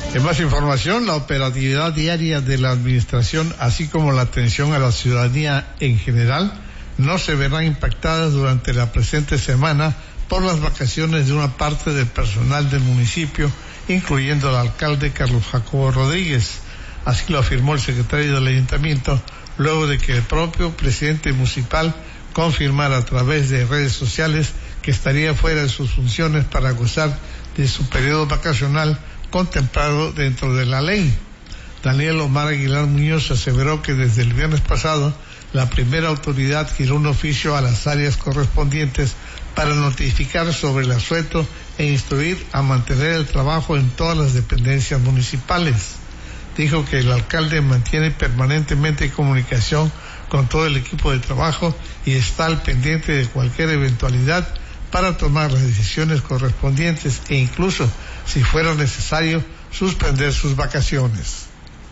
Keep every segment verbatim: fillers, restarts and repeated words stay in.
En más información, la operatividad diaria de la administración, así como la atención a la ciudadanía en general, no se verán impactadas durante la presente semana por las vacaciones de una parte del personal del municipio, incluyendo al alcalde Carlos Jacobo Rodríguez. Así lo afirmó el secretario del ayuntamiento, luego de que el propio presidente municipal confirmara a través de redes sociales que estaría fuera de sus funciones para gozar de su periodo vacacional contemplado dentro de la ley. Daniel Omar Aguilar Muñoz aseveró que desde el viernes pasado la primera autoridad giró un oficio a las áreas correspondientes para notificar sobre el asueto e instruir a mantener el trabajo en todas las dependencias municipales. Dijo que el alcalde mantiene permanentemente comunicación con todo el equipo de trabajo y está al pendiente de cualquier eventualidad para tomar las decisiones correspondientes e incluso, si fuera necesario, suspender sus vacaciones.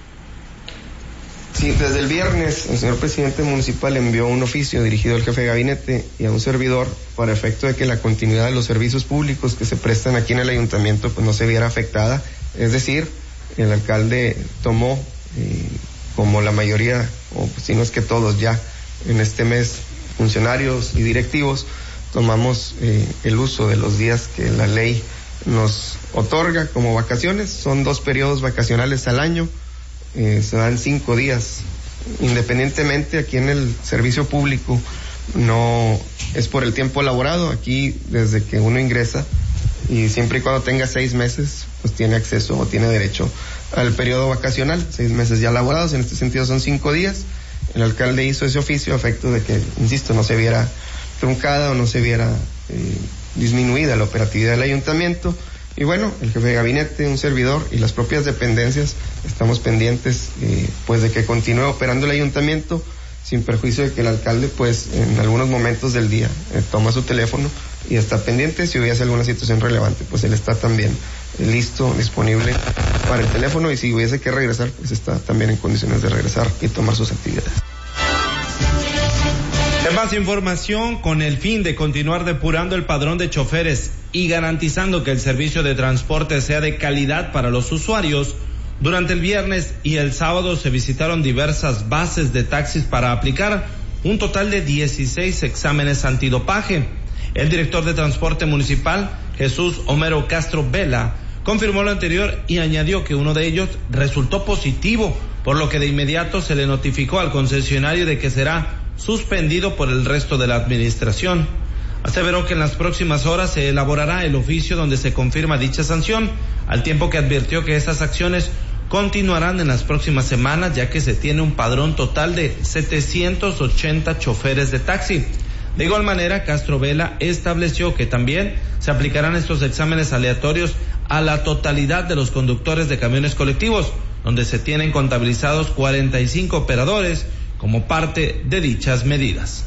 Sí, desde el viernes el señor presidente municipal envió un oficio dirigido al jefe de gabinete y a un servidor para efecto de que la continuidad de los servicios públicos que se prestan aquí en el ayuntamiento pues no se viera afectada. Es decir, el alcalde tomó, eh, como la mayoría, o pues, si no es que todos ya, en este mes, funcionarios y directivos, tomamos eh, el uso de los días que la ley nos otorga como vacaciones. Son dos periodos vacacionales al año, eh, se dan cinco días. Independientemente, aquí en el servicio público no es por el tiempo laborado. Aquí, desde que uno ingresa, y siempre y cuando tenga seis meses, pues tiene acceso o tiene derecho al periodo vacacional, seis meses ya laborados. En este sentido son cinco días. El alcalde hizo ese oficio a efecto de que, insisto, no se viera truncada o no se viera eh, disminuida la operatividad del ayuntamiento. Y bueno, el jefe de gabinete, un servidor y las propias dependencias estamos pendientes eh, pues de que continúe operando el ayuntamiento, sin perjuicio de que el alcalde pues en algunos momentos del día eh, toma su teléfono y está pendiente. Si hubiese alguna situación relevante, pues él está también eh, listo, disponible para el teléfono, y si hubiese que regresar, pues está también en condiciones de regresar y tomar sus actividades. En más información, con el fin de continuar depurando el padrón de choferes y garantizando que el servicio de transporte sea de calidad para los usuarios, durante el viernes y el sábado se visitaron diversas bases de taxis para aplicar un total de dieciséis exámenes antidopaje. El director de Transporte Municipal, Jesús Homero Castro Vela, confirmó lo anterior y añadió que uno de ellos resultó positivo, por lo que de inmediato se le notificó al concesionario de que será suspendido por el resto de la administración. Aseveró que en las próximas horas se elaborará el oficio donde se confirma dicha sanción, al tiempo que advirtió que estas acciones continuarán en las próximas semanas, ya que se tiene un padrón total de setecientos ochenta choferes de taxi. De igual manera, Castro Vela estableció que también se aplicarán estos exámenes aleatorios a la totalidad de los conductores de camiones colectivos, donde se tienen contabilizados cuarenta y cinco operadores como parte de dichas medidas.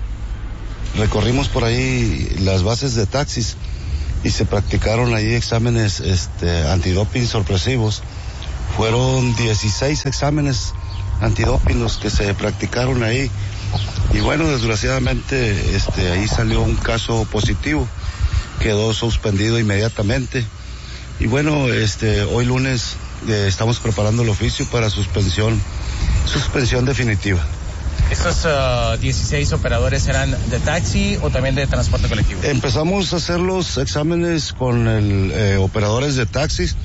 Recorrimos por ahí las bases de taxis y se practicaron ahí exámenes este, antidoping sorpresivos. Fueron dieciséis exámenes antidoping los que se practicaron ahí. Y bueno, desgraciadamente este, ahí salió un caso positivo, quedó suspendido inmediatamente. Y bueno, este, hoy lunes eh, estamos preparando el oficio para suspensión, suspensión definitiva. ¿Estos uh, dieciséis operadores eran de taxi o también de transporte colectivo? Empezamos a hacer los exámenes con el eh, operadores de taxis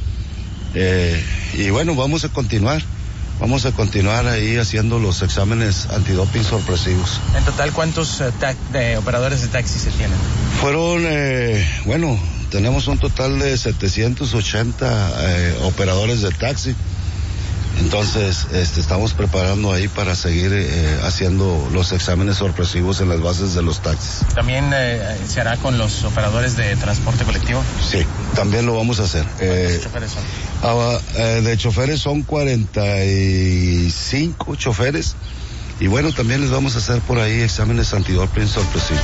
eh, y bueno, vamos a continuar. Vamos a continuar ahí haciendo los exámenes antidoping sorpresivos. En total, ¿cuántos uh, ta- de operadores de taxi se tienen? Fueron, eh, bueno, tenemos un total de setecientos ochenta eh, operadores de taxi. Entonces, este, estamos preparando ahí para seguir eh, haciendo los exámenes sorpresivos en las bases de los taxis. ¿También eh, se hará con los operadores de transporte colectivo? Sí, también lo vamos a hacer. ¿Cuántos eh, choferes son? Ah, eh, de choferes son cuarenta y cinco choferes. Y bueno, también les vamos a hacer por ahí exámenes antidoping sorpresivos.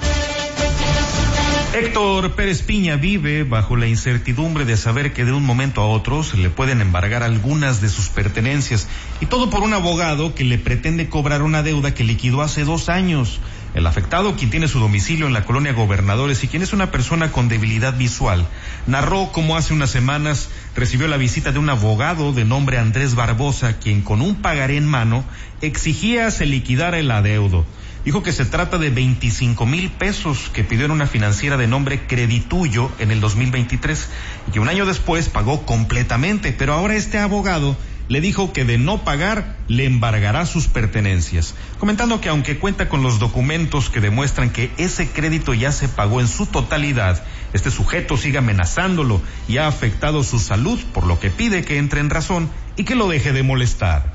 Héctor Pérez Piña vive bajo la incertidumbre de saber que de un momento a otro se le pueden embargar algunas de sus pertenencias, y todo por un abogado que le pretende cobrar una deuda que liquidó hace dos años. El afectado, quien tiene su domicilio en la colonia Gobernadores y quien es una persona con debilidad visual, narró cómo hace unas semanas recibió la visita de un abogado de nombre Andrés Barbosa, quien con un pagaré en mano exigía se liquidara el adeudo. Dijo que se trata de veinticinco mil pesos que pidió en una financiera de nombre Credituyo en el dos mil veintitrés y que un año después pagó completamente, pero ahora este abogado le dijo que de no pagar le embargará sus pertenencias, comentando que aunque cuenta con los documentos que demuestran que ese crédito ya se pagó en su totalidad, este sujeto sigue amenazándolo y ha afectado su salud, por lo que pide que entre en razón y que lo deje de molestar.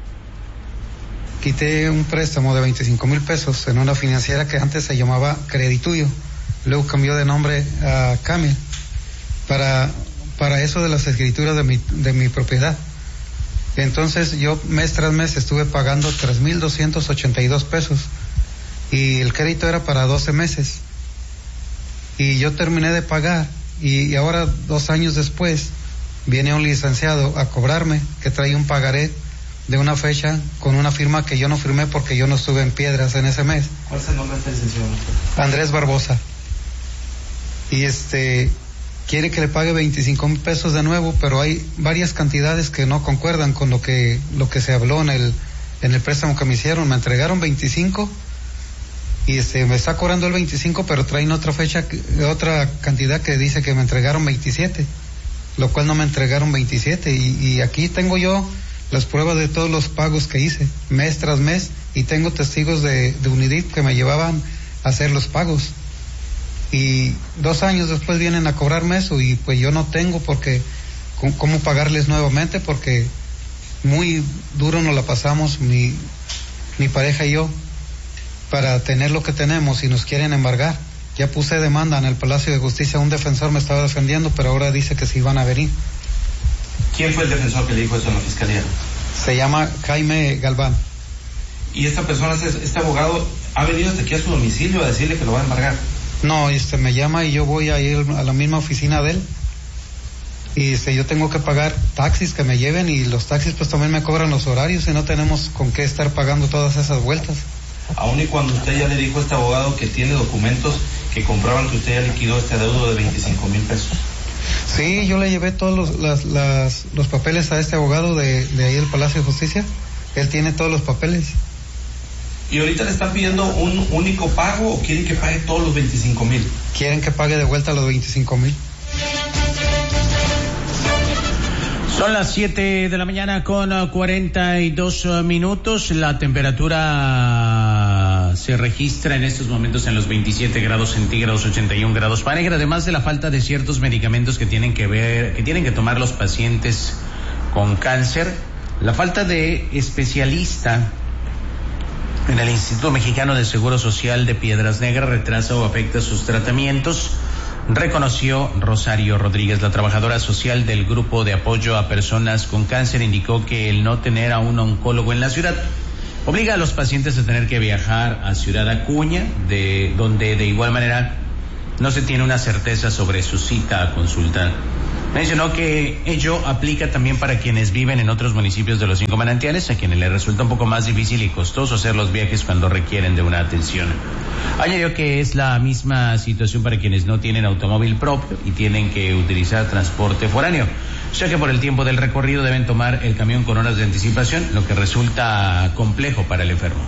Quité un préstamo de veinticinco mil pesos en una financiera que antes se llamaba Credituyo, luego cambió de nombre a Camil, para, para eso de las escrituras de mi, de mi propiedad. Entonces yo mes tras mes estuve pagando tres mil doscientos ochenta y dos pesos y el crédito era para doce meses. Y yo terminé de pagar y, y ahora dos años después viene un licenciado a cobrarme que trae un pagaré de una fecha con una firma que yo no firmé porque yo no estuve en Piedras en ese mes. ¿Cuál es el nombre de este licenciado? Andrés Barbosa. Y este quiere que le pague veinticinco mil pesos de nuevo, pero hay varias cantidades que no concuerdan con lo que lo que se habló en el en el préstamo que me hicieron. Me entregaron veinticinco y este me está cobrando el veinticinco, pero traen otra fecha, otra cantidad que dice que me entregaron veintisiete, lo cual no me entregaron veintisiete y, y aquí tengo yo las pruebas de todos los pagos que hice mes tras mes y tengo testigos de, de Unidip que me llevaban a hacer los pagos y dos años después vienen a cobrarme eso y pues yo no tengo porque cómo pagarles nuevamente porque muy duro nos la pasamos mi mi pareja y yo para tener lo que tenemos y nos quieren embargar. Ya puse demanda en el Palacio de Justicia, un defensor me estaba defendiendo pero ahora dice que sí van a venir. ¿Quién fue el defensor que le dijo eso en la fiscalía? Se llama Jaime Galván. ¿Y esta persona, este abogado, ha venido hasta aquí a su domicilio a decirle que lo va a embargar? No, este me llama y yo voy a ir a la misma oficina de él. Y este, yo tengo que pagar taxis que me lleven y los taxis pues también me cobran los horarios y no tenemos con qué estar pagando todas esas vueltas. Aún y cuando usted ya le dijo a este abogado que tiene documentos que comprueban que usted ya liquidó este adeudo de veinticinco mil pesos. Sí, yo le llevé todos los, las, las, los papeles a este abogado de, de ahí del Palacio de Justicia. Él tiene todos los papeles. ¿Y ahorita le están pidiendo un único pago o quieren que pague todos los veinticinco mil? Quieren que pague de vuelta los veinticinco mil. Son las siete de la mañana con cuarenta y dos minutos. La temperatura se registra en estos momentos en los veintisiete grados centígrados, ochenta y un grados Fahrenheit, además de la falta de ciertos medicamentos que tienen que ver, que tienen que tomar los pacientes con cáncer. La falta de especialista en el Instituto Mexicano de Seguro Social de Piedras Negras retrasa o afecta sus tratamientos, reconoció Rosario Rodríguez. La trabajadora social del grupo de apoyo a personas con cáncer indicó que el no tener a un oncólogo en la ciudad obliga a los pacientes a tener que viajar a Ciudad Acuña, de donde de igual manera no se tiene una certeza sobre su cita a consulta. Mencionó que ello aplica también para quienes viven en otros municipios de los cinco manantiales, a quienes les resulta un poco más difícil y costoso hacer los viajes cuando requieren de una atención. Añadió que es la misma situación para quienes no tienen automóvil propio y tienen que utilizar transporte foráneo, o sea que por el tiempo del recorrido deben tomar el camión con horas de anticipación, lo que resulta complejo para el enfermo.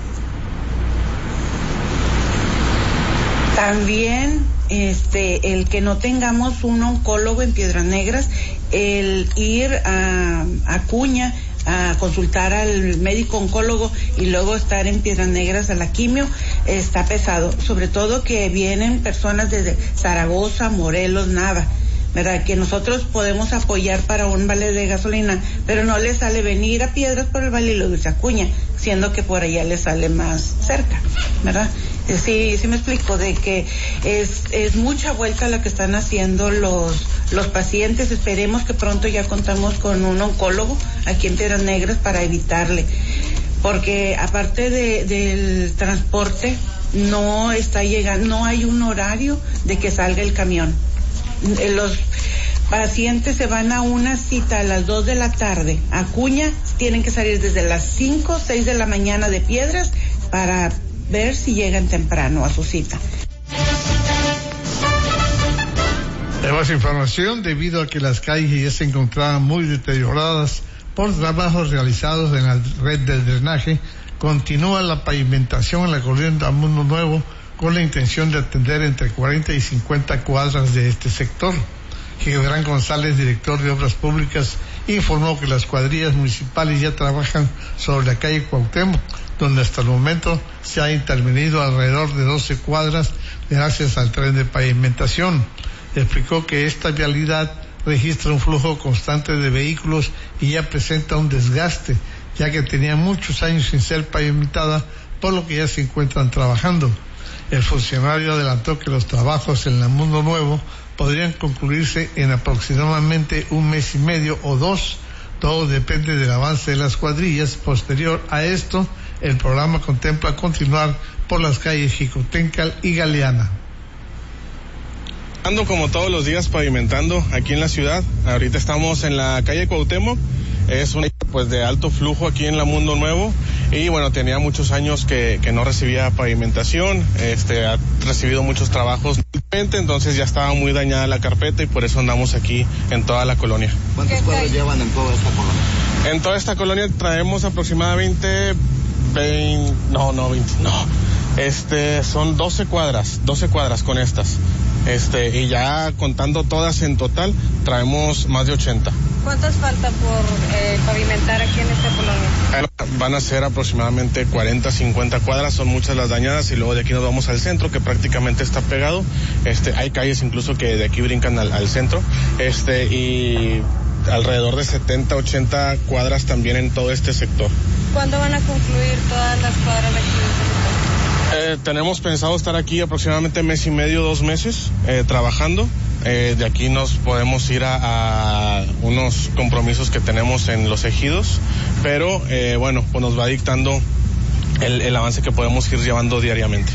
También este el que no tengamos un oncólogo en Piedras Negras, el ir a Acuña a consultar al médico oncólogo y luego estar en Piedras Negras a la quimio, está pesado, sobre todo que vienen personas desde Zaragoza, Morelos, Nava, ¿verdad? Que nosotros podemos apoyar para un vale de gasolina, pero no les sale venir a Piedras por el vale y luego irse a Acuña, siendo que por allá les sale más cerca, ¿verdad? Sí, sí me explico, de que es es mucha vuelta la que están haciendo los los pacientes. Esperemos que pronto ya contamos con un oncólogo aquí en Piedras Negras para evitarle, porque aparte de del transporte no está llegando, no hay un horario de que salga el camión. Los pacientes se van a una cita a las dos de la tarde. Acuña tienen que salir desde las cinco, seis de la mañana de Piedras para ver si llegan temprano a su cita. En más información, debido a que las calles ya se encontraban muy deterioradas por trabajos realizados en la red de drenaje, continúa la pavimentación en la colonia Mundo Nuevo con la intención de atender entre cuarenta y cincuenta cuadras de este sector. Gilberán González, director de Obras Públicas, informó que las cuadrillas municipales ya trabajan sobre la calle Cuauhtémoc, donde hasta el momento se ha intervenido alrededor de doce cuadras gracias al tren de pavimentación. Explicó que esta vialidad registra un flujo constante de vehículos y ya presenta un desgaste, ya que tenía muchos años sin ser pavimentada, por lo que ya se encuentran trabajando. El funcionario adelantó que los trabajos en el Mundo Nuevo podrían concluirse en aproximadamente un mes y medio o dos. Todo depende del avance de las cuadrillas. Posterior a esto, el programa contempla continuar por las calles Jicotencal y Galeana. Ando como todos los días pavimentando aquí en la ciudad. Ahorita estamos en la calle Cuauhtémoc. Es una pues de alto flujo aquí en la Mundo Nuevo y bueno, tenía muchos años que, que no recibía pavimentación, este ha recibido muchos trabajos, entonces ya estaba muy dañada la carpeta y por eso andamos aquí en toda la colonia. ¿Cuántas cuadras llevan en toda esta colonia? En toda esta colonia traemos aproximadamente veinte, no, no, veinte, no, este son doce cuadras, doce cuadras con estas. Este, y ya contando todas en total, traemos más de ochenta. ¿Cuántas falta por eh, pavimentar aquí en esta colonia? Van a ser aproximadamente cuarenta, cincuenta cuadras, son muchas las dañadas y luego de aquí nos vamos al centro que prácticamente está pegado. Este, hay calles incluso que de aquí brincan al, al centro, este, y alrededor de setenta, ochenta cuadras también en todo este sector. ¿Cuándo van a concluir todas las cuadras de aquí en este sector? Eh, tenemos pensado estar aquí aproximadamente mes y medio, dos meses eh, trabajando. Eh, de aquí nos podemos ir a, a unos compromisos que tenemos en los ejidos, pero eh, bueno, pues nos va dictando el, el avance que podemos ir llevando diariamente.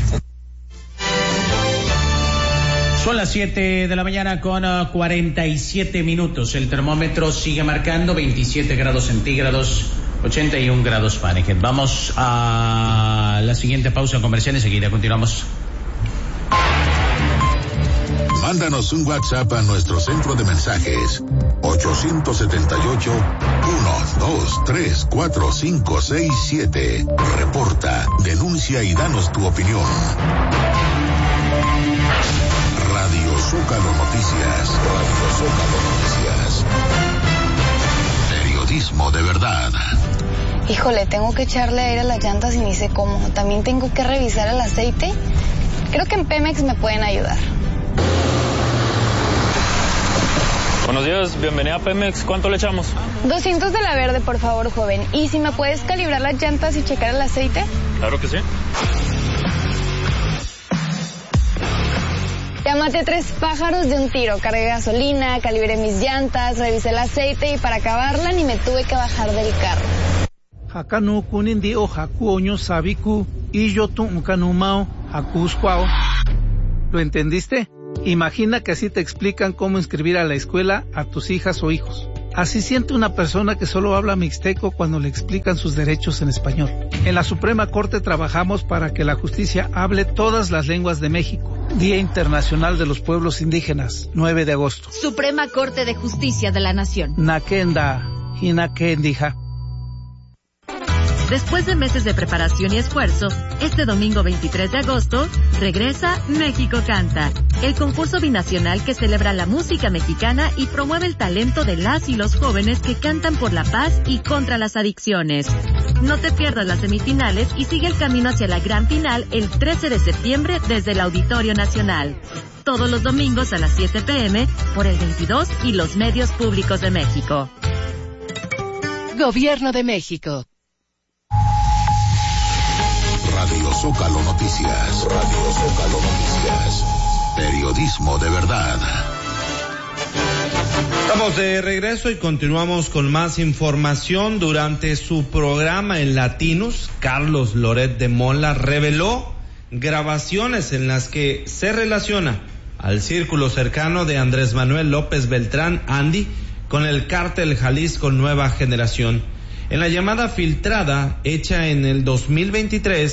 Son las siete de la mañana con uh, cuarenta y siete minutos. El termómetro sigue marcando veintisiete grados centígrados, ochenta y un grados Fahrenheit. Vamos a la siguiente pausa comercial y enseguida continuamos. Mándanos un WhatsApp a nuestro centro de mensajes ocho siete ocho, uno dos tres, cuatro cinco seis siete. Reporta, denuncia y danos tu opinión. Radio Zócalo Noticias. Radio Zócalo Noticias. Periodismo de verdad. Híjole, tengo que echarle aire a las llantas y ni sé cómo. También tengo que revisar el aceite. Creo que en Pemex me pueden ayudar. Buenos días, bienvenida a Pemex. ¿Cuánto le echamos? doscientos de la verde, por favor, joven. ¿Y si me puedes calibrar las llantas y checar el aceite? Claro que sí. Ya maté tres pájaros de un tiro. Cargué gasolina, calibré mis llantas, revisé el aceite y para acabarla ni me tuve que bajar del carro. Hakanu kunindi o hakuoño sabiku y yo tu kanumao hakusquao. ¿Lo entendiste? Imagina que así te explican cómo inscribir a la escuela a tus hijas o hijos. Así siente una persona que solo habla mixteco cuando le explican sus derechos en español. En la Suprema Corte trabajamos para que la justicia hable todas las lenguas de México. Día Internacional de los Pueblos Indígenas, nueve de agosto. Suprema Corte de Justicia de la Nación. Nakenda, Hinakendija. Después de meses de preparación y esfuerzo, este domingo veintitrés de agosto, regresa México Canta, el concurso binacional que celebra la música mexicana y promueve el talento de las y los jóvenes que cantan por la paz y contra las adicciones. No te pierdas las semifinales y sigue el camino hacia la gran final el trece de septiembre desde el Auditorio Nacional. Todos los domingos a las siete pe eme por el veintidós y los medios públicos de México. Gobierno de México. Radio Zócalo Noticias. Radio Zócalo Noticias. Periodismo de verdad. Estamos de regreso y continuamos con más información. Durante su programa en Latinos, Carlos Loret de Mola reveló grabaciones en las que se relaciona al círculo cercano de Andrés Manuel López Beltrán, Andy, con el cártel Jalisco Nueva Generación. En la llamada filtrada, hecha en el dos mil veintitrés,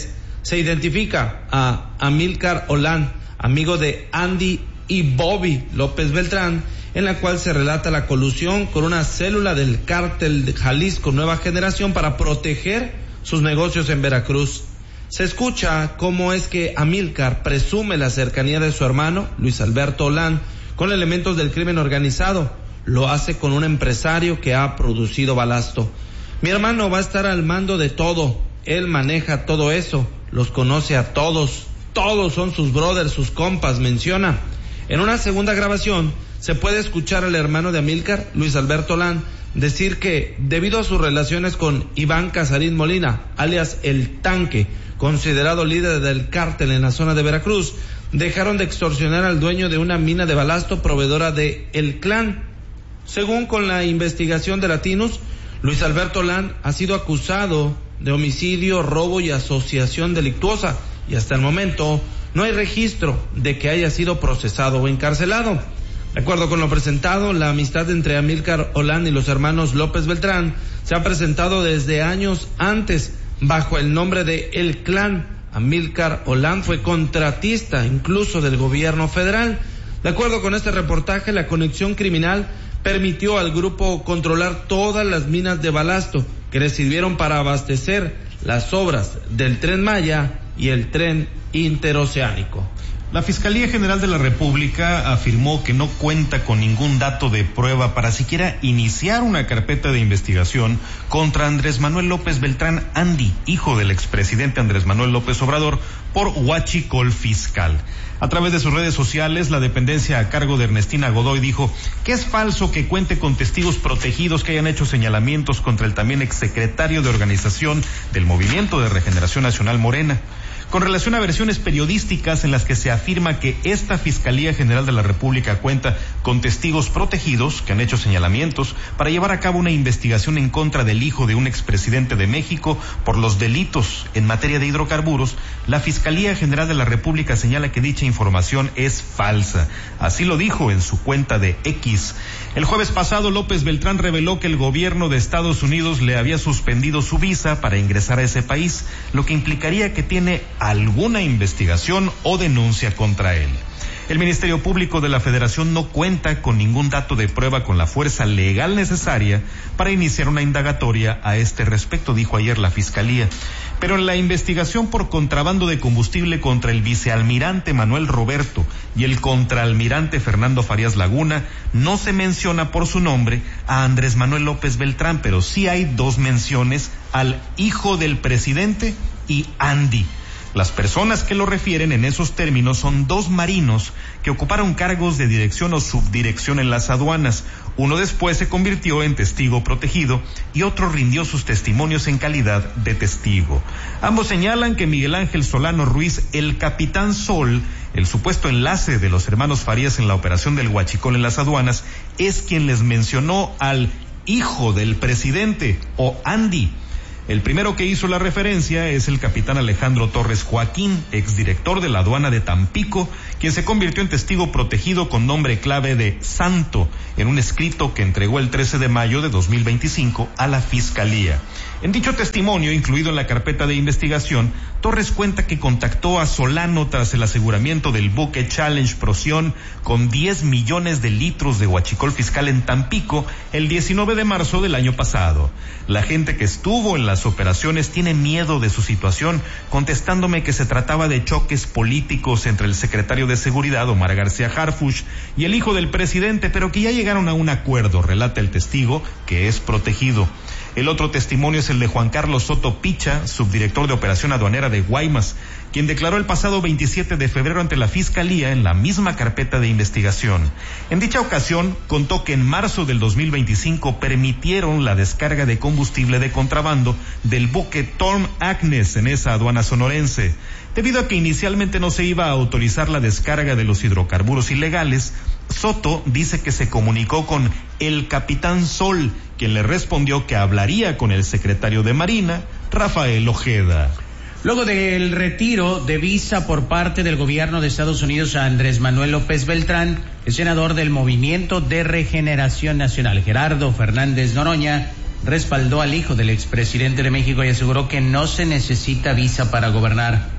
se identifica a Amílcar Olán, amigo de Andy y Bobby López Beltrán, en la cual se relata la colusión con una célula del cártel de Jalisco Nueva Generación para proteger sus negocios en Veracruz. Se escucha cómo es que Amílcar presume la cercanía de su hermano, Luis Alberto Olán, con elementos del crimen organizado. Lo hace con un empresario que ha producido balasto. Mi hermano va a estar al mando de todo. Él maneja todo eso. Los conoce a todos. Todos son sus brothers, sus compas, menciona. En una segunda grabación se puede escuchar al hermano de Amílcar, Luis Alberto Olán, decir que debido a sus relaciones con Iván Casarín Molina, alias El Tanque, considerado líder del cártel en la zona de Veracruz, dejaron de extorsionar al dueño de una mina de balasto proveedora de El Clan. Según con la investigación de Latinos, Luis Alberto Olán ha sido acusado de homicidio, robo y asociación delictuosa, y hasta el momento no hay registro de que haya sido procesado o encarcelado. De acuerdo con lo presentado, la amistad entre Amílcar Olán y los hermanos López Beltrán se ha presentado desde años antes bajo el nombre de El Clan. Amílcar Olán fue contratista incluso del gobierno federal. De acuerdo con este reportaje, la conexión criminal permitió al grupo controlar todas las minas de balasto que le sirvieron para abastecer las obras del Tren Maya y el Tren Interoceánico. La Fiscalía General de la República afirmó que no cuenta con ningún dato de prueba para siquiera iniciar una carpeta de investigación contra Andrés Manuel López Beltrán Andy, hijo del expresidente Andrés Manuel López Obrador, por huachicol fiscal. A través de sus redes sociales, la dependencia a cargo de Ernestina Godoy dijo que es falso que cuente con testigos protegidos que hayan hecho señalamientos contra el también exsecretario de organización del Movimiento de Regeneración Nacional Morena. Con relación a versiones periodísticas en las que se afirma que esta Fiscalía General de la República cuenta con testigos protegidos que han hecho señalamientos para llevar a cabo una investigación en contra del hijo de un expresidente de México por los delitos en materia de hidrocarburos, la Fiscalía General de la República señala que dicha información es falsa. Así lo dijo en su cuenta de X. El jueves pasado, López Beltrán reveló que el gobierno de Estados Unidos le había suspendido su visa para ingresar a ese país, lo que implicaría que tiene alguna investigación o denuncia contra él. El Ministerio Público de la Federación no cuenta con ningún dato de prueba con la fuerza legal necesaria para iniciar una indagatoria a este respecto, dijo ayer la Fiscalía. Pero en la investigación por contrabando de combustible contra el vicealmirante Manuel Roberto y el contraalmirante Fernando Farías Laguna, no se menciona por su nombre a Andrés Manuel López Beltrán, pero sí hay dos menciones al hijo del presidente y Andy. Las personas que lo refieren en esos términos son dos marinos que ocuparon cargos de dirección o subdirección en las aduanas. Uno después se convirtió en testigo protegido y otro rindió sus testimonios en calidad de testigo. Ambos señalan que Miguel Ángel Solano Ruiz, el Capitán Sol, el supuesto enlace de los hermanos Farías en la operación del huachicol en las aduanas, es quien les mencionó al hijo del presidente o Andy. El primero que hizo la referencia es el capitán Alejandro Torres Joaquín, exdirector de la aduana de Tampico, quien se convirtió en testigo protegido con nombre clave de Santo en un escrito que entregó el trece de mayo de dos mil veinticinco a la Fiscalía. En dicho testimonio, incluido en la carpeta de investigación, Torres cuenta que contactó a Solano tras el aseguramiento del buque Challenge Procyon con diez millones de litros de huachicol fiscal en Tampico el diecinueve de marzo del año pasado. La gente que estuvo en las operaciones tiene miedo de su situación, contestándome que se trataba de choques políticos entre el secretario de Seguridad, Omar García Harfuch, y el hijo del presidente, pero que ya llegaron a un acuerdo, relata el testigo, que es protegido. El otro testimonio es el de Juan Carlos Soto Picha, subdirector de operación aduanera de Guaymas, quien declaró el pasado veintisiete de febrero ante la Fiscalía en la misma carpeta de investigación. En dicha ocasión, contó que en marzo del dos mil veinticinco permitieron la descarga de combustible de contrabando del buque Torm Agnes en esa aduana sonorense. Debido a que inicialmente no se iba a autorizar la descarga de los hidrocarburos ilegales, Soto dice que se comunicó con el Capitán Sol, quien le respondió que hablaría con el secretario de Marina, Rafael Ojeda. Luego del retiro de visa por parte del gobierno de Estados Unidos a Andrés Manuel López Beltrán, el senador del Movimiento de Regeneración Nacional, Gerardo Fernández Noroña, respaldó al hijo del expresidente de México y aseguró que no se necesita visa para gobernar.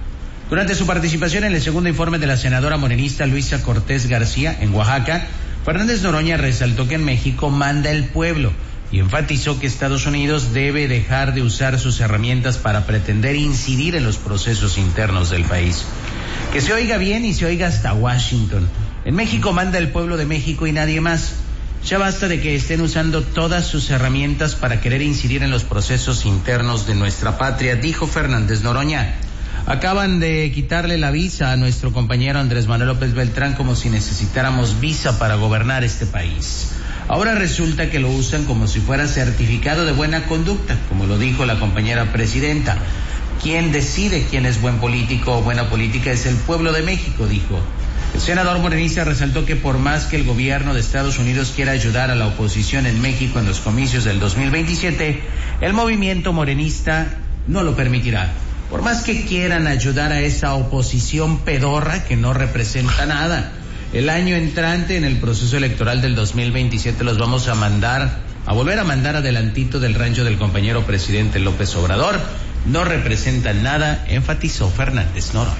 Durante su participación en el segundo informe de la senadora morenista Luisa Cortés García en Oaxaca, Fernández Noroña resaltó que en México manda el pueblo y enfatizó que Estados Unidos debe dejar de usar sus herramientas para pretender incidir en los procesos internos del país. Que se oiga bien y se oiga hasta Washington. En México manda el pueblo de México y nadie más. Ya basta de que estén usando todas sus herramientas para querer incidir en los procesos internos de nuestra patria, dijo Fernández Noroña. Acaban de quitarle la visa a nuestro compañero Andrés Manuel López Beltrán como si necesitáramos visa para gobernar este país. Ahora resulta que lo usan como si fuera certificado de buena conducta, como lo dijo la compañera presidenta. Quien decide quién es buen político o buena política es el pueblo de México, dijo. El senador morenista resaltó que por más que el gobierno de Estados Unidos quiera ayudar a la oposición en México en los comicios del dos mil veintisiete, el movimiento morenista no lo permitirá. Por más que quieran ayudar a esa oposición pedorra que no representa nada. El año entrante, en el proceso electoral del dos mil veintisiete, los vamos a mandar, a volver a mandar adelantito del rancho del compañero presidente López Obrador. No representan nada, enfatizó Fernández Noroña.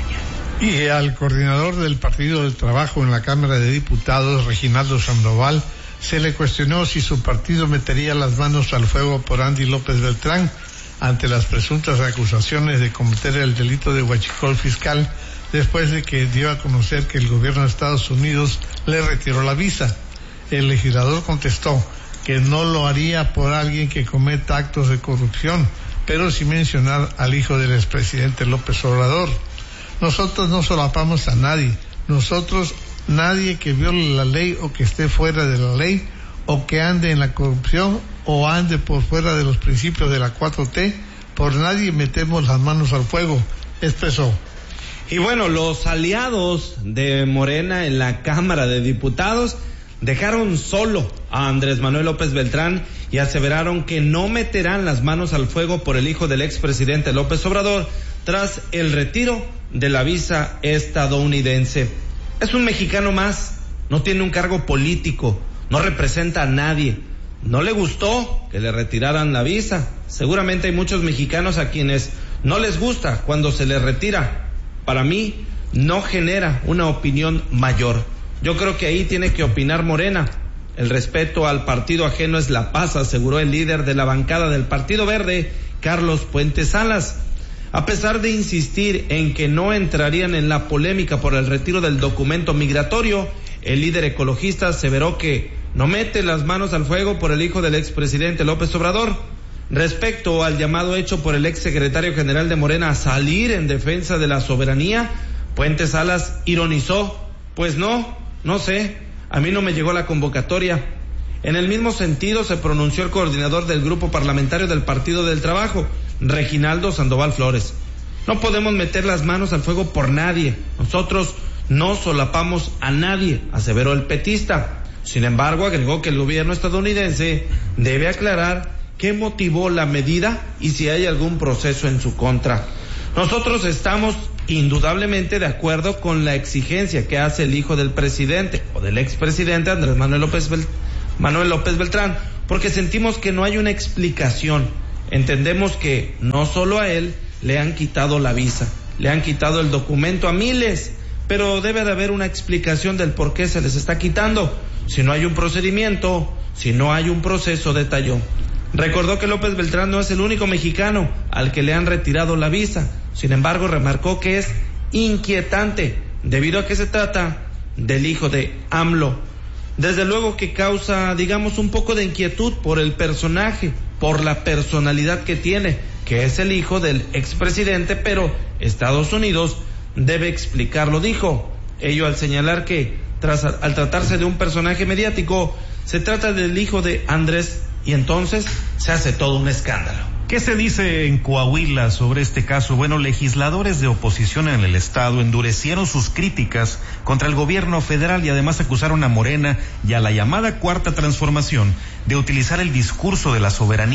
Y al coordinador del Partido del Trabajo en la Cámara de Diputados, Reginaldo Sandoval, se le cuestionó si su partido metería las manos al fuego por Andy López Beltrán ante las presuntas acusaciones de cometer el delito de huachicol fiscal después de que dio a conocer que el gobierno de Estados Unidos le retiró la visa. El legislador contestó que no lo haría por alguien que cometa actos de corrupción, pero sin mencionar al hijo del expresidente López Obrador. Nosotros no solapamos a nadie, nosotros nadie que viole la ley o que esté fuera de la ley o que ande en la corrupción o ande por fuera de los principios de la cuatro T, por nadie metemos las manos al fuego, expresó. Y bueno, los aliados de Morena en la Cámara de Diputados dejaron solo a Andrés Manuel López Beltrán y aseveraron que no meterán las manos al fuego por el hijo del expresidente López Obrador tras el retiro de la visa estadounidense. Es un mexicano más, no tiene un cargo político, no representa a nadie. No le gustó que le retiraran la visa. Seguramente hay muchos mexicanos a quienes no les gusta cuando se les retira. Para mí no genera una opinión mayor. Yo creo que ahí tiene que opinar Morena. El respeto al partido ajeno es la paz, aseguró el líder de la bancada del Partido Verde, Carlos Puente Salas. A pesar de insistir en que no entrarían en la polémica por el retiro del documento migratorio, el líder ecologista aseveró que no mete las manos al fuego por el hijo del expresidente López Obrador. Respecto al llamado hecho por el exsecretario general de Morena a salir en defensa de la soberanía, Puente Salas ironizó: pues no, no sé, a mí no me llegó la convocatoria. En el mismo sentido se pronunció el coordinador del grupo parlamentario del Partido del Trabajo, Reginaldo Sandoval Flores. No podemos meter las manos al fuego por nadie, nosotros no solapamos a nadie, aseveró el petista. Sin embargo, agregó que el gobierno estadounidense debe aclarar qué motivó la medida y si hay algún proceso en su contra. Nosotros estamos indudablemente de acuerdo con la exigencia que hace el hijo del presidente o del expresidente Andrés Manuel López, Bel- Manuel López Beltrán, porque sentimos que no hay una explicación. Entendemos que no solo a él le han quitado la visa, le han quitado el documento a miles, pero debe de haber una explicación del por qué se les está quitando. Si no hay un procedimiento, si no hay un proceso, detalló. Recordó que López Beltrán no es el único mexicano al que le han retirado la visa. Sin embargo, remarcó que es inquietante debido a que se trata del hijo de AMLO. Desde luego que causa, digamos, un poco de inquietud por el personaje, por la personalidad que tiene, que es el hijo del expresidente, pero Estados Unidos debe explicarlo, dijo. Ello al señalar que, tras al tratarse de un personaje mediático, se trata del hijo de Andrés, y entonces se hace todo un escándalo. ¿Qué se dice en Coahuila sobre este caso? Bueno, legisladores de oposición en el estado endurecieron sus críticas contra el gobierno federal y además acusaron a Morena y a la llamada Cuarta Transformación de utilizar el discurso de la soberanía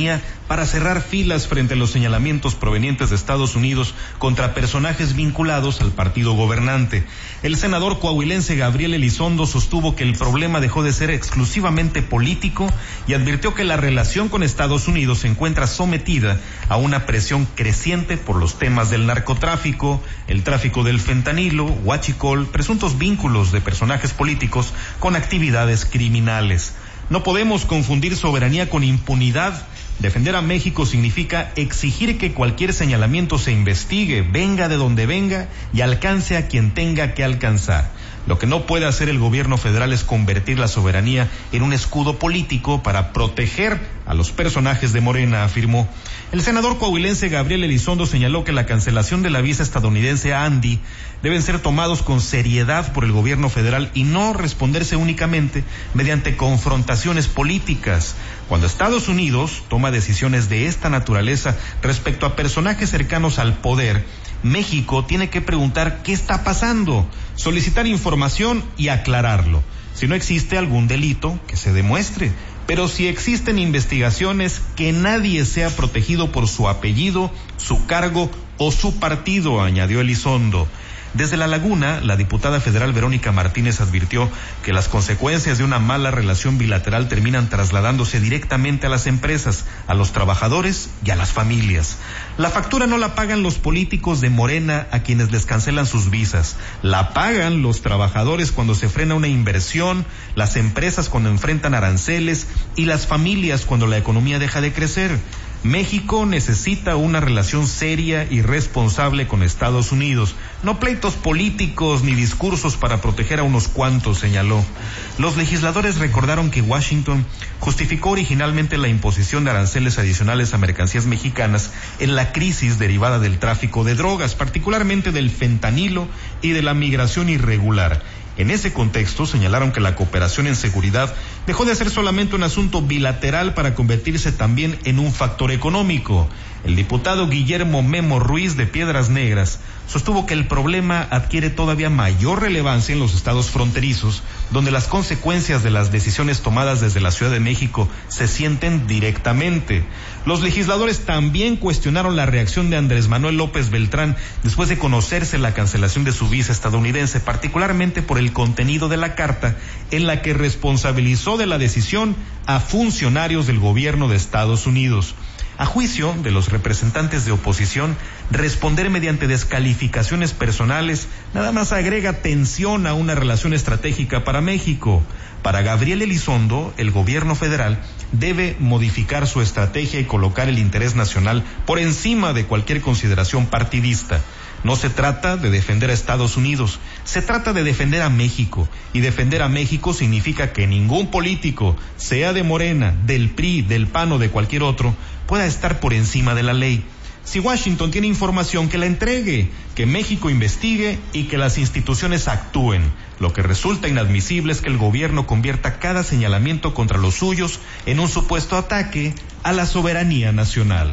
para cerrar filas frente a los señalamientos provenientes de Estados Unidos contra personajes vinculados al partido gobernante. El senador coahuilense Gabriel Elizondo sostuvo que el problema dejó de ser exclusivamente político y advirtió que la relación con Estados Unidos se encuentra sometida a una presión creciente por los temas del narcotráfico, el tráfico del fentanilo, huachicol, presuntos vínculos de personajes políticos con actividades criminales. No podemos confundir soberanía con impunidad. Defender a México significa exigir que cualquier señalamiento se investigue, venga de donde venga y alcance a quien tenga que alcanzar. Lo que no puede hacer el gobierno federal es convertir la soberanía en un escudo político para proteger a los personajes de Morena, afirmó. El senador coahuilense Gabriel Elizondo señaló que la cancelación de la visa estadounidense a Andy deben ser tomados con seriedad por el gobierno federal y no responderse únicamente mediante confrontaciones políticas. Cuando Estados Unidos toma decisiones de esta naturaleza respecto a personajes cercanos al poder, México tiene que preguntar qué está pasando, solicitar información y aclararlo. Si no existe algún delito, que se demuestre. Pero si existen investigaciones, que nadie sea protegido por su apellido, su cargo o su partido, añadió Elizondo. Desde La Laguna, la diputada federal Verónica Martínez advirtió que las consecuencias de una mala relación bilateral terminan trasladándose directamente a las empresas, a los trabajadores y a las familias. La factura no la pagan los políticos de Morena a quienes les cancelan sus visas. La pagan los trabajadores cuando se frena una inversión, las empresas cuando enfrentan aranceles y las familias cuando la economía deja de crecer. México necesita una relación seria y responsable con Estados Unidos, no pleitos políticos ni discursos para proteger a unos cuantos, señaló. Los legisladores recordaron que Washington justificó originalmente la imposición de aranceles adicionales a mercancías mexicanas en la crisis derivada del tráfico de drogas, particularmente del fentanilo y de la migración irregular. En ese contexto, señalaron que la cooperación en seguridad dejó de ser solamente un asunto bilateral para convertirse también en un factor económico. El diputado Guillermo Memo Ruiz de Piedras Negras sostuvo que el problema adquiere todavía mayor relevancia en los estados fronterizos, donde las consecuencias de las decisiones tomadas desde la Ciudad de México se sienten directamente. Los legisladores también cuestionaron la reacción de Andrés Manuel López Beltrán después de conocerse la cancelación de su visa estadounidense, particularmente por el contenido de la carta en la que responsabilizó de la decisión a funcionarios del gobierno de Estados Unidos. A juicio de los representantes de oposición, responder mediante descalificaciones personales nada más agrega tensión a una relación estratégica para México. Para Gabriel Elizondo, el gobierno federal debe modificar su estrategia y colocar el interés nacional por encima de cualquier consideración partidista. No se trata de defender a Estados Unidos, se trata de defender a México, y defender a México significa que ningún político, sea de Morena, del P R I, del P A N o de cualquier otro, pueda estar por encima de la ley. Si Washington tiene información, que la entregue, que México investigue y que las instituciones actúen. Lo que resulta inadmisible es que el gobierno convierta cada señalamiento contra los suyos en un supuesto ataque a la soberanía nacional.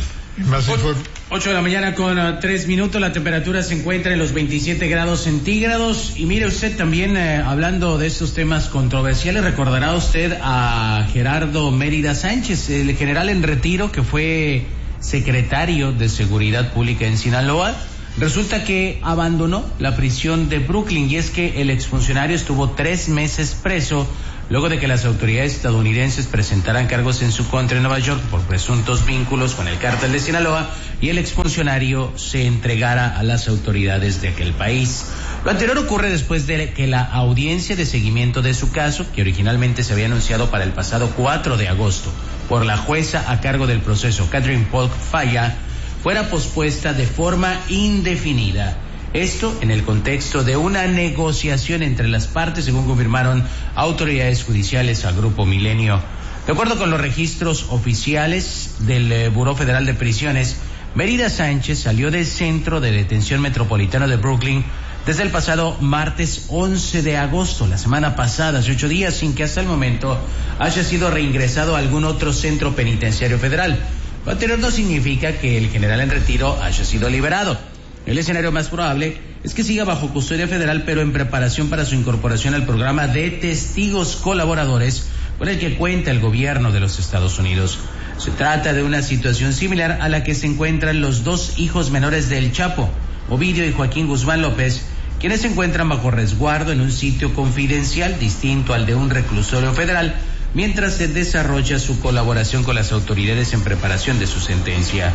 ocho de la mañana con uh, tres minutos, la temperatura se encuentra en los veintisiete grados centígrados. Y mire usted también, eh, hablando de estos temas controversiales, recordará usted a Gerardo Mérida Sánchez, el general en retiro que fue secretario de Seguridad Pública en Sinaloa. Resulta que abandonó la prisión de Brooklyn, y es que el exfuncionario estuvo tres meses preso luego de que las autoridades estadounidenses presentaran cargos en su contra en Nueva York por presuntos vínculos con el cártel de Sinaloa, y el exfuncionario se entregara a las autoridades de aquel país. Lo anterior ocurre después de que la audiencia de seguimiento de su caso, que originalmente se había anunciado para el pasado cuatro de agosto por la jueza a cargo del proceso, Catherine Polk Falla, fuera pospuesta de forma indefinida. Esto en el contexto de una negociación entre las partes, según confirmaron autoridades judiciales al Grupo Milenio. De acuerdo con los registros oficiales del eh, Buró Federal de Prisiones, Mérida Sánchez salió del Centro de Detención Metropolitano de Brooklyn desde el pasado martes once de agosto, la semana pasada, hace ocho días, sin que hasta el momento haya sido reingresado a algún otro centro penitenciario federal. Lo anterior no significa que el general en retiro haya sido liberado. El escenario más probable es que siga bajo custodia federal, pero en preparación para su incorporación al programa de testigos colaboradores con el que cuenta el gobierno de los Estados Unidos. Se trata de una situación similar a la que se encuentran los dos hijos menores del Chapo, Ovidio y Joaquín Guzmán López, quienes se encuentran bajo resguardo en un sitio confidencial distinto al de un reclusorio federal, mientras se desarrolla su colaboración con las autoridades en preparación de su sentencia.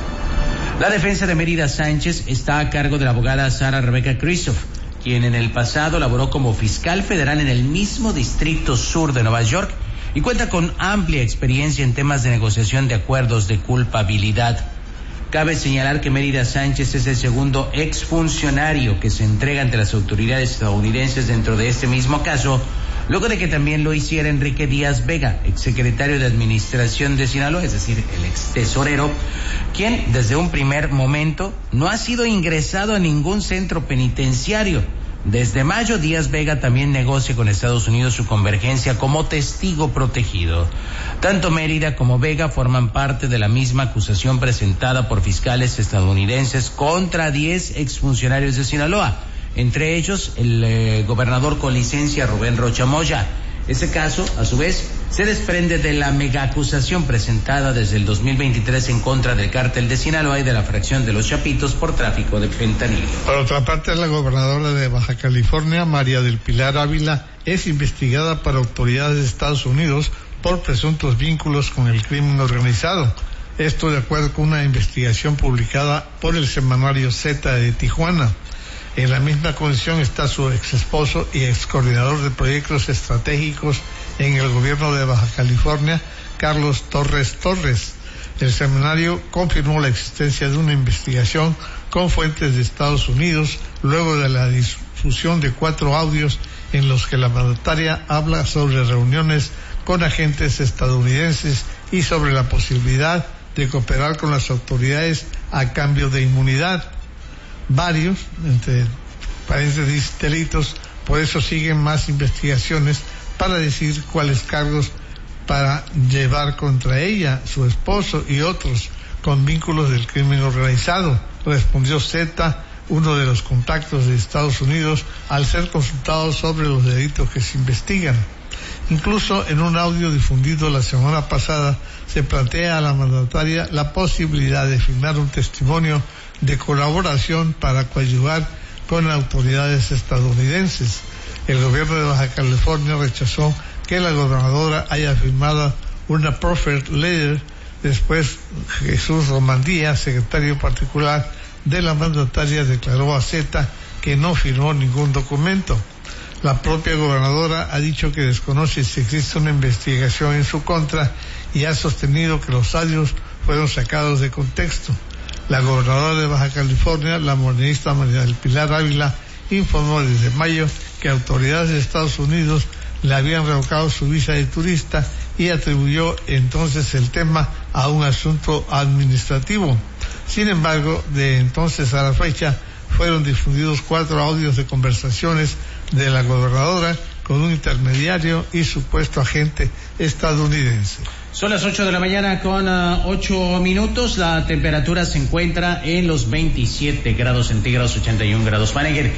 La defensa de Mérida Sánchez está a cargo de la abogada Sara Rebeca Christoph, quien en el pasado laboró como fiscal federal en el mismo Distrito Sur de Nueva York y cuenta con amplia experiencia en temas de negociación de acuerdos de culpabilidad. Cabe señalar que Mérida Sánchez es el segundo exfuncionario que se entrega ante las autoridades estadounidenses dentro de este mismo caso, luego de que también lo hiciera Enrique Díaz Vega, exsecretario de Administración de Sinaloa, es decir, el ex tesorero, quien desde un primer momento no ha sido ingresado a ningún centro penitenciario. Desde mayo, Díaz Vega también negocia con Estados Unidos su convergencia como testigo protegido. Tanto Mérida como Vega forman parte de la misma acusación presentada por fiscales estadounidenses contra diez exfuncionarios de Sinaloa, entre ellos el eh, gobernador con licencia Rubén Rocha Moya. Ese caso, a su vez, se desprende de la megaacusación presentada desde el dos mil veintitrés en contra del cártel de Sinaloa y de la fracción de los Chapitos por tráfico de fentanilo. Por otra parte, la gobernadora de Baja California, María del Pilar Ávila, es investigada por autoridades de Estados Unidos por presuntos vínculos con el crimen organizado. Esto de acuerdo con una investigación publicada por el semanario Z de Tijuana. En la misma condición está su ex esposo y ex coordinador de proyectos estratégicos en el gobierno de Baja California, Carlos Torres Torres. El semanario confirmó la existencia de una investigación con fuentes de Estados Unidos luego de la difusión de cuatro audios en los que la mandataria habla sobre reuniones con agentes estadounidenses y sobre la posibilidad de cooperar con las autoridades a cambio de inmunidad. Varios, entre paréntesis, delitos, por eso siguen más investigaciones para decir cuáles cargos para llevar contra ella, su esposo y otros con vínculos del crimen organizado, respondió Z, uno de los contactos de Estados Unidos, al ser consultado sobre los delitos que se investigan. Incluso en un audio difundido la semana pasada se plantea a la mandataria la posibilidad de firmar un testimonio de colaboración para coadyuvar con autoridades estadounidenses. El gobierno de Baja California rechazó que la gobernadora haya firmado una proffered letter. Después, Jesús Romandía, secretario particular de la mandataria, declaró a Z que no firmó ningún documento. La propia gobernadora ha dicho que desconoce si existe una investigación en su contra y ha sostenido que los audios fueron sacados de contexto. La gobernadora de Baja California, la morenista María del Pilar Ávila, informó desde mayo que autoridades de Estados Unidos le habían revocado su visa de turista y atribuyó entonces el tema a un asunto administrativo. Sin embargo, de entonces a la fecha fueron difundidos cuatro audios de conversaciones de la gobernadora con un intermediario y supuesto agente estadounidense. Son las ocho de la mañana con uh, ocho minutos. La temperatura se encuentra en los veintisiete grados centígrados, ochenta y un grados Fahrenheit.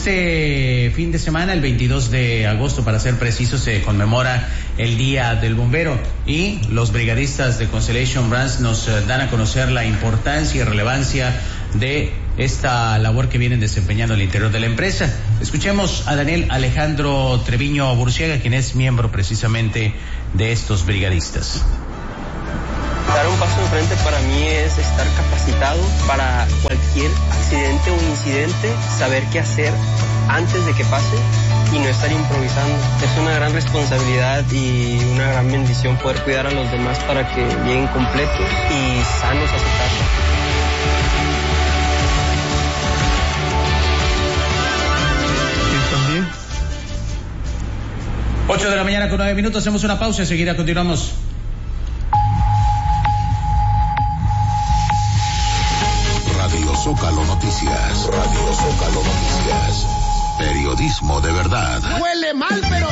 Este fin de semana, el veintidós de agosto, para ser preciso, se conmemora el Día del Bombero y los brigadistas de Constellation Brands nos uh, dan a conocer la importancia y relevancia de esta labor que vienen desempeñando al interior de la empresa. Escuchemos a Daniel Alejandro Treviño Burciaga, quien es miembro precisamente de estos brigadistas. Dar un paso enfrente para mí es estar capacitado para cualquier accidente o incidente, saber qué hacer antes de que pase y no estar improvisando. Es una gran responsabilidad y una gran bendición poder cuidar a los demás para que lleguen completos y sanos a su casa. ocho de la mañana con nueve minutos, hacemos una pausa, enseguida continuamos. Radio Zócalo Noticias, Radio Zócalo Noticias, periodismo de verdad. Huele mal, pero